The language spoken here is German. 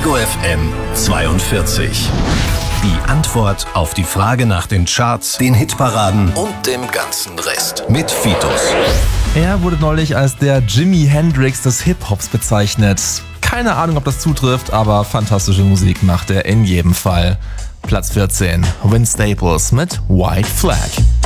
Ego FM 42. Die Antwort auf die Frage nach den Charts, den Hitparaden und dem ganzen Rest mit Fitus. Er wurde neulich als der Jimi Hendrix des Hip-Hops bezeichnet. Keine Ahnung, ob das zutrifft, aber fantastische Musik macht er in jedem Fall. Platz 14, Vince Staples mit White Flag.